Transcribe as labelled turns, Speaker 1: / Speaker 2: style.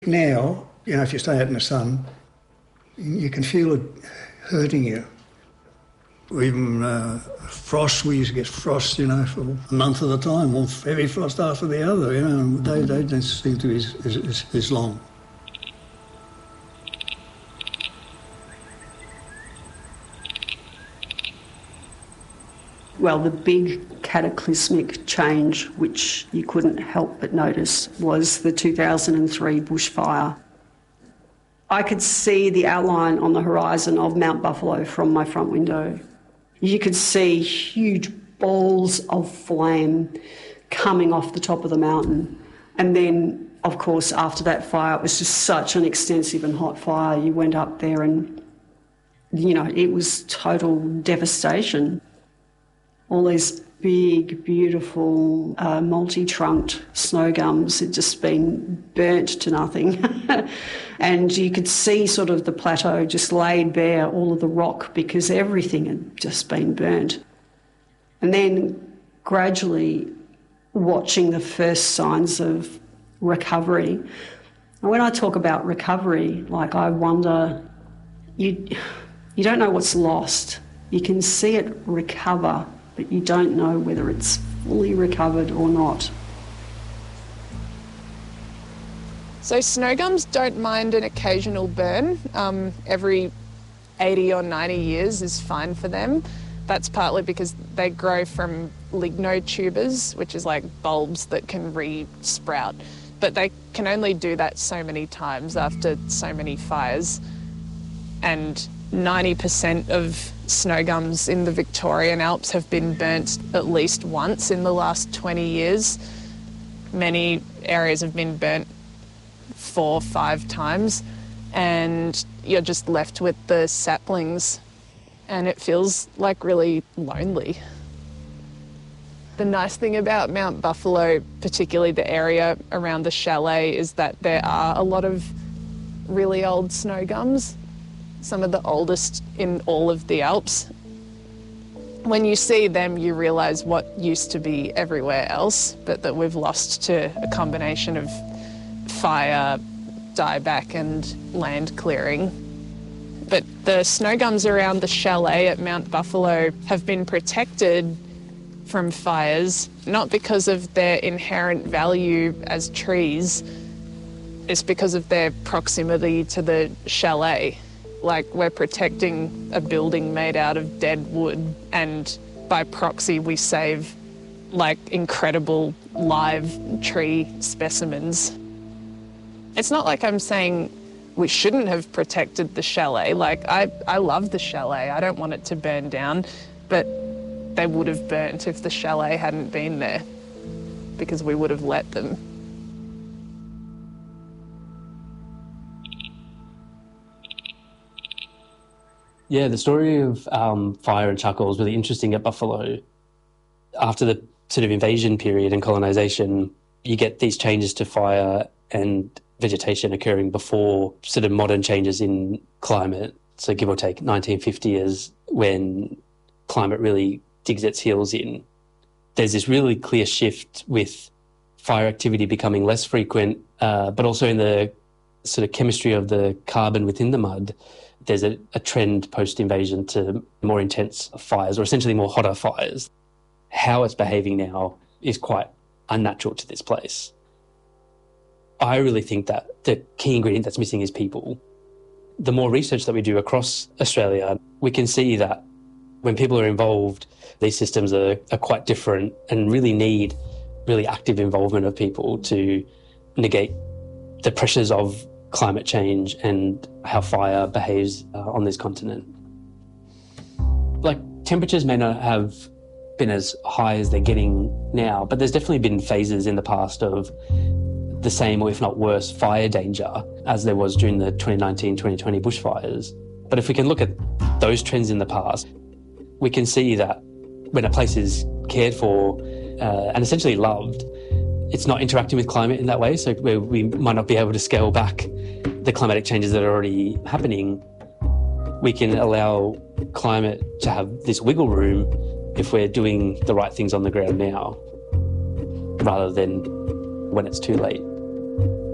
Speaker 1: Now, if you stay out in the sun, you can feel it hurting you. Even frost, we used to get frost, for a month at a time, one heavy frost after the other, they don't seem to be as long.
Speaker 2: Well, the big cataclysmic change, which you couldn't help but notice, was the 2003 bushfire. I could see the outline on the horizon of Mount Buffalo from my front window. You could see huge balls of flame coming off the top of the mountain. And then, of course, after that fire, it was just such an extensive and hot fire. You went up there and, it was total devastation. All these big, beautiful, multi-trunked snow gums had just been burnt to nothing. And you could see sort of the plateau just laid bare, all of the rock, because everything had just been burnt. And then gradually watching the first signs of recovery. And when I talk about recovery, I wonder, you don't know what's lost. You can see it recover, but you don't know whether it's fully recovered or not.
Speaker 3: So snow gums don't mind an occasional burn. Every 80 or 90 years is fine for them. That's partly because they grow from lignotubers, which is like bulbs that can re-sprout. But they can only do that so many times after so many fires. And 90% of snow gums in the Victorian Alps have been burnt at least once in the last 20 years. Many areas have been burnt 4 or 5 times, and you're just left with the saplings, and it feels really lonely. The nice thing about Mount Buffalo, particularly the area around the chalet, is that there are a lot of really old snow gums, some of the oldest in all of the Alps. When you see them, you realise what used to be everywhere else, but that we've lost to a combination of fire, dieback and land clearing. But the snow gums around the chalet at Mount Buffalo have been protected from fires, not because of their inherent value as trees, it's because of their proximity to the chalet. We're protecting a building made out of dead wood, and by proxy we save incredible live tree specimens. It's not like I'm saying we shouldn't have protected the chalet. I love the chalet. I don't want it to burn down, but they would have burnt if the chalet hadn't been there, because we would have let them.
Speaker 4: Yeah, the story of fire and charcoal is really interesting at Buffalo. After the sort of invasion period and colonisation, you get these changes to fire and vegetation occurring before sort of modern changes in climate. So give or take 1950 is when climate really digs its heels in. There's this really clear shift with fire activity becoming less frequent, but also in the sort of chemistry of the carbon within the mud. There's a trend post-invasion to more intense fires, or essentially more hotter fires. How it's behaving now is quite unnatural to this place. I really think that the key ingredient that's missing is people. The more research that we do across Australia, we can see that when people are involved, these systems are quite different and really need really active involvement of people to negate the pressures of climate change and how fire behaves on this continent. Temperatures may not have been as high as they're getting now, but there's definitely been phases in the past of the same, or if not worse, fire danger as there was during the 2019-2020 bushfires. But if we can look at those trends in the past, we can see that when a place is cared for and essentially loved, it's not interacting with climate in that way. So we might not be able to scale back the climatic changes that are already happening. We can allow climate to have this wiggle room if we're doing the right things on the ground now, rather than when it's too late.